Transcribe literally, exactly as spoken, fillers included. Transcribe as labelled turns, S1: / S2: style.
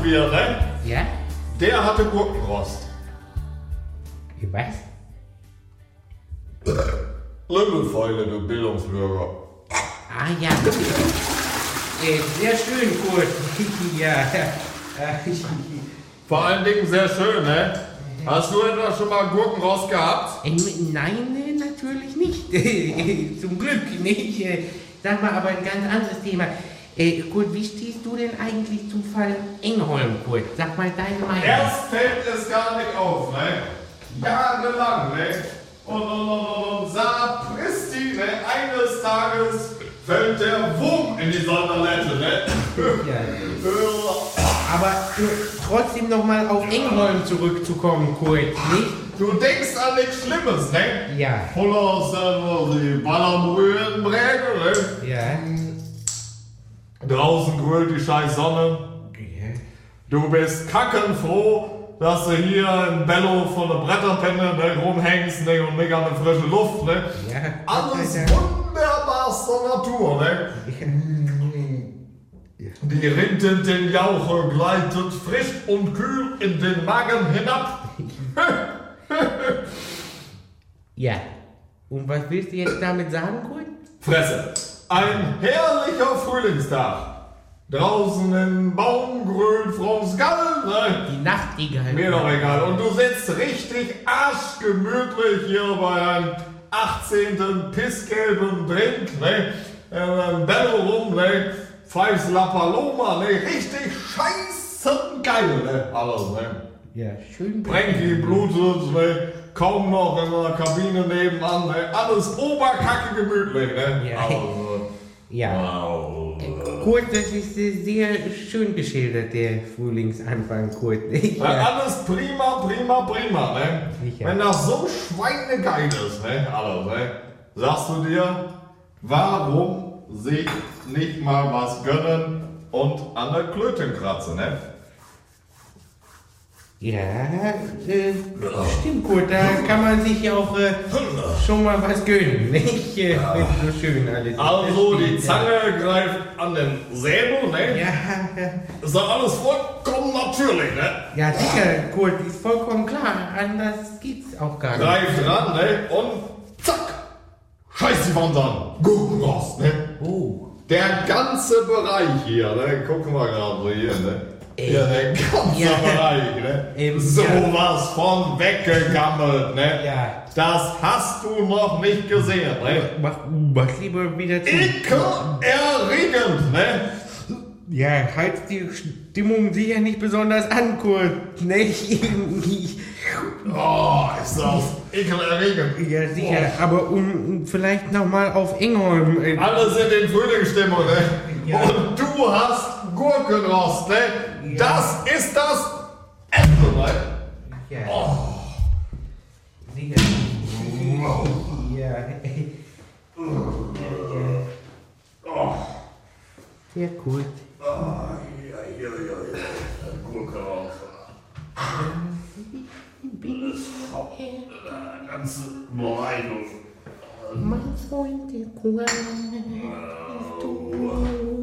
S1: hatten wir, ne?
S2: Ja?
S1: Der hatte Gurkenrost.
S2: Was?
S1: Limmelfäule, du Bildungsbürger.
S2: Ah ja. Äh, sehr schön, Kurt. Ja. Äh,
S1: Vor allen Dingen sehr schön, ne? Hast du etwa schon mal Gurkenrost gehabt?
S2: äh, nein, äh, natürlich nicht. Zum Glück nicht. Äh, Sag mal, aber ein ganz anderes Thema. Äh, Kurt, wie stehst du denn eigentlich zum Fall Engholm, Kurt? Sag mal deine Meinung.
S1: Erst fällt es gar nicht auf, ne? Jahrelang, ne? Und, und, und, und sapristi, ne? Eines Tages fällt der Wurm in die Sonderlette, ne?
S2: Ja. Aber äh, trotzdem nochmal auf Engholm zurückzukommen, Kurt, nicht?
S1: Du denkst an nichts Schlimmes, ne?
S2: Ja.
S1: Voll aus äh, die Ballerbrühenbräge, ne?
S2: Ja.
S1: Draußen grölt die scheiß Sonne.
S2: Ja.
S1: Du bist kackenfroh, dass du hier in Bello von der Bretterpenne ne, rumhängst ne, und nicht an der frische Luft. Ne?
S2: Ja.
S1: Alles
S2: Ja.
S1: wunderbarster Natur. Ne? Die rinnt in den Jauche, gleitet frisch und kühl in den Magen hinab.
S2: Ja. Und was willst du jetzt damit sagen, Kurt?
S1: Fresse. Ein herrlicher Frühlingstag. Draußen im Baum grölt Frau's Gall. Ne?
S2: Die Nachtigall.
S1: Mir doch egal. Und du sitzt richtig arschgemütlich hier bei einem achtzehnten pissgelben Drink, ne? Äh, Bello rum, ne? Pfeifst La Paloma, ne? Richtig scheißen geil, ne? Alles, ne?
S2: Ja, schön.
S1: Brenki blutet, ne? Kaum noch in der Kabine nebenan, ne? Alles oberkacke gemütlich, ne?
S2: Ja.
S1: Also,
S2: Ja.
S1: wow.
S2: Kurt, das ist äh, sehr schön geschildert, der Frühlingsanfang, Kurt.
S1: Ja, alles prima, prima, prima, ne?
S2: Sicher.
S1: Wenn das so schweinegeil ist, ne? Alles, ne? Sagst du dir, warum sich nicht mal was gönnen und an der Klöten kratzen, ne?
S2: Ja, äh, stimmt, Kurt, da kann man sich ja auch äh, schon mal was gönnen, nicht? Äh, wenn so schön alles ist.
S1: Also die
S2: Das
S1: Zange greift an den Säbel, ne?
S2: Ja, ja,
S1: Ist doch alles vollkommen natürlich, ne?
S2: ja, sicher, Kurt, ist vollkommen klar. Anders geht's auch gar nicht.
S1: Greift ran, ne? Und zack! Scheiß die Wand an! Gurkenrost, ne?
S2: Oh.
S1: Der ganze Bereich hier, ne? Gucken wir gerade so hier, ne?
S2: Ey.
S1: Ja, der ganze
S2: Ja.
S1: Bereich, ne?
S2: Ähm,
S1: Sowas von weggegammelt, ne?
S2: Ja.
S1: Das hast du noch nicht gesehen, ne?
S2: Mach, mach lieber wieder zu.
S1: Ekelerregend, ne?
S2: Ja, heizt die Stimmung sicher nicht besonders an, Kurt, nicht?
S1: Oh, ist das ekelerregend.
S2: Ja, sicher, aber um vielleicht nochmal auf Engholm. Äh,
S1: Alle sind in Frühlingsstimmung, ne?
S2: Ja.
S1: Und du hast Gurkenrost, ne?
S2: Ja.
S1: Das ist das Ende, ne?
S2: ja.
S1: Oh.
S2: Sicher.
S1: Wow.
S2: Ja. Ja, ja.
S1: Oh.
S2: Sehr gut.
S1: Oh, ja, ja, ja, ja. Gurkenrost. Ganze Bereitung.
S2: Mein Freund, der Kuh, ist tot.